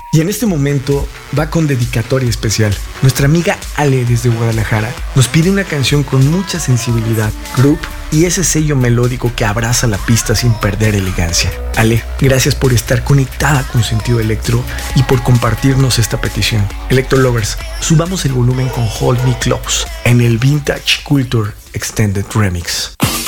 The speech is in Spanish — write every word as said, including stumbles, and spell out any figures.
Y en este momento va con dedicatoria especial. Nuestra amiga Ale desde Guadalajara nos pide una canción con mucha sensibilidad, groove y ese sello melódico que abraza la pista sin perder elegancia. Ale, gracias por estar conectada con Sentido Electro y por compartirnos esta petición. Electro Lovers, subamos el volumen con Hold Me Close en el Vintage Culture Extended Remix.